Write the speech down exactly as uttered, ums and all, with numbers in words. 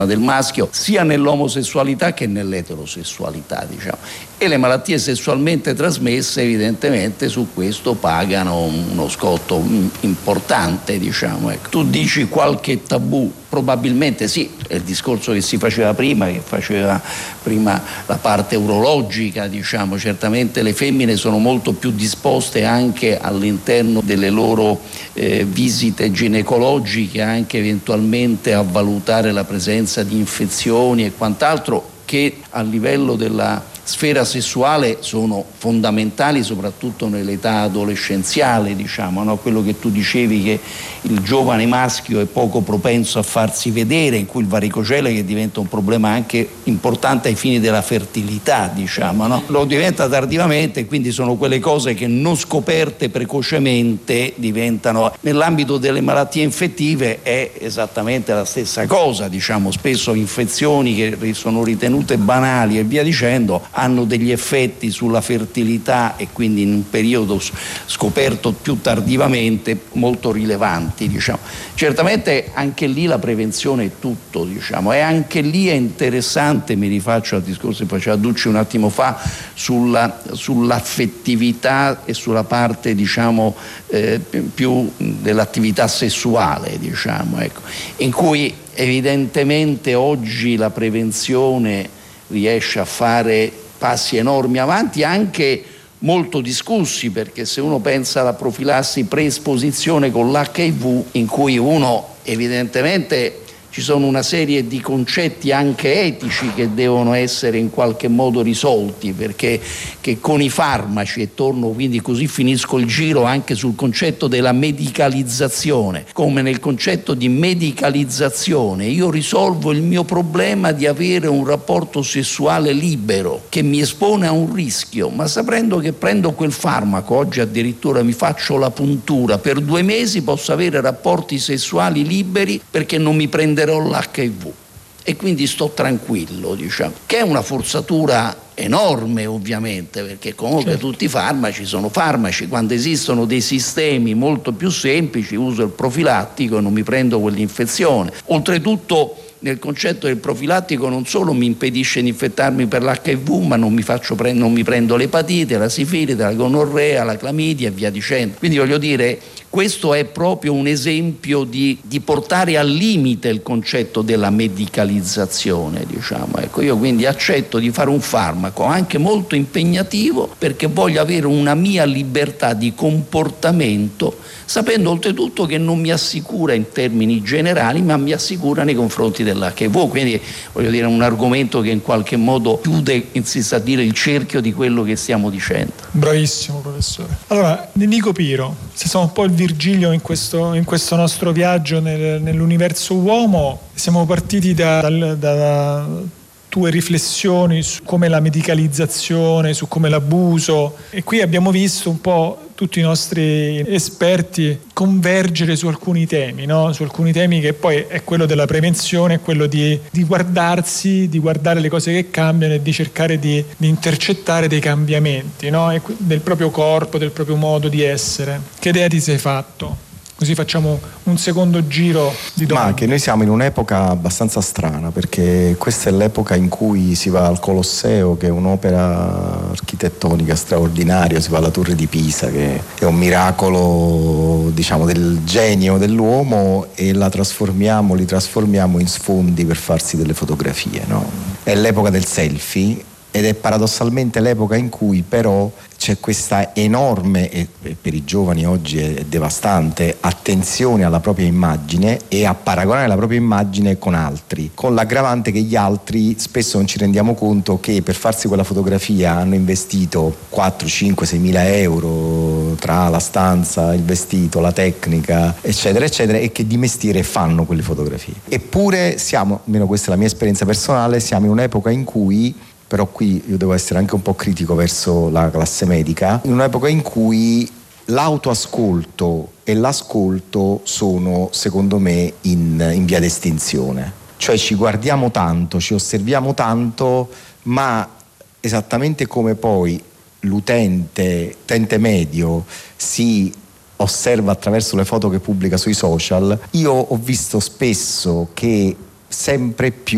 del maschio sia nell'omosessualità che nell'eterosessualità, diciamo. E le malattie sessualmente trasmesse evidentemente su questo pagano uno scotto importante, diciamo. Ecco. Tu dici qualche tabù, probabilmente sì, è il discorso che si faceva prima, che faceva prima la parte urologica, diciamo. Certamente le femmine sono molto più disposte anche all'interno delle loro eh, visite ginecologiche, anche eventualmente a valutare la presenza di infezioni e quant'altro, che a livello della sfera sessuale sono fondamentali, soprattutto nell'età adolescenziale, diciamo, no? Quello che tu dicevi, che il giovane maschio è poco propenso a farsi vedere, in cui il varicocele che diventa un problema anche importante ai fini della fertilità, diciamo, no? Lo diventa tardivamente, quindi sono quelle cose che non scoperte precocemente diventano. Nell'ambito delle malattie infettive è esattamente la stessa cosa, diciamo, spesso infezioni che sono ritenute banali e via dicendo hanno degli effetti sulla fertilità e quindi in un periodo scoperto più tardivamente molto rilevanti, diciamo. Certamente anche lì la prevenzione è tutto, diciamo, e anche lì è interessante, mi rifaccio al discorso che faceva Ducci un attimo fa sulla, sull'affettività e sulla parte, diciamo, eh, più dell'attività sessuale, diciamo, ecco, in cui evidentemente oggi la prevenzione riesce a fare passi enormi avanti, anche molto discussi, perché se uno pensa alla profilassi preesposizione con l'H I V, in cui uno evidentemente ci sono una serie di concetti anche etici che devono essere in qualche modo risolti, perché che con i farmaci, e torno quindi così finisco il giro anche sul concetto della medicalizzazione, come nel concetto di medicalizzazione io risolvo il mio problema di avere un rapporto sessuale libero che mi espone a un rischio, ma sapendo che prendo quel farmaco, oggi addirittura mi faccio la puntura, per due mesi posso avere rapporti sessuali liberi perché non mi prende l'H I V e quindi sto tranquillo, diciamo, che è una forzatura enorme ovviamente, perché comunque certo, tutti i farmaci sono farmaci. Quando esistono dei sistemi molto più semplici, uso il profilattico e non mi prendo quell'infezione. Oltretutto nel concetto del profilattico non solo mi impedisce di infettarmi per l'H I V, ma non mi, faccio pre- non mi prendo l'epatite, la sifilide, la gonorrea, la clamidia e via dicendo. Quindi voglio dire, questo è proprio un esempio di, di portare al limite il concetto della medicalizzazione, diciamo. Ecco, io quindi accetto di fare un farmaco anche molto impegnativo perché voglio avere una mia libertà di comportamento, sapendo oltretutto che non mi assicura in termini generali, ma mi assicura nei confronti dell'H I V. Quindi voglio dire, un argomento che in qualche modo chiude, insiste a dire, il cerchio di quello che stiamo dicendo. Bravissimo professore. Allora, Nico Piro, se siamo un po' il Virgilio in questo, in questo nostro viaggio nel, nell'universo uomo, siamo partiti da, da, da tue riflessioni su come la medicalizzazione, su come l'abuso, e qui abbiamo visto un po' tutti i nostri esperti convergere su alcuni temi, no? Su alcuni temi che poi è quello della prevenzione, è quello di, di guardarsi, di guardare le cose che cambiano e di cercare di, di intercettare dei cambiamenti, no? E del proprio corpo, del proprio modo di essere. Che idea ti sei fatto? Così facciamo un secondo giro di domande. Ma anche noi siamo in un'epoca abbastanza strana, perché questa è l'epoca in cui si va al Colosseo, che è un'opera architettonica straordinaria, si va alla Torre di Pisa, che è un miracolo, diciamo, del genio dell'uomo, e la trasformiamo, li trasformiamo in sfondi per farsi delle fotografie, no? È l'epoca del selfie, ed è paradossalmente l'epoca in cui però c'è questa enorme, e per i giovani oggi è devastante, attenzione alla propria immagine e a paragonare la propria immagine con altri, con l'aggravante che gli altri spesso non ci rendiamo conto che per farsi quella fotografia hanno investito quattro, cinque, sei mila euro tra la stanza, il vestito, la tecnica, eccetera eccetera, e che di mestiere fanno quelle fotografie. Eppure siamo, almeno questa è la mia esperienza personale, siamo in un'epoca in cui, però qui io devo essere anche un po' critico verso la classe medica, in un'epoca in cui l'autoascolto e l'ascolto sono, secondo me, in, in via d'estinzione. Cioè ci guardiamo tanto, ci osserviamo tanto, ma esattamente come poi l'utente, utente medio si osserva attraverso le foto che pubblica sui social, io ho visto spesso che sempre più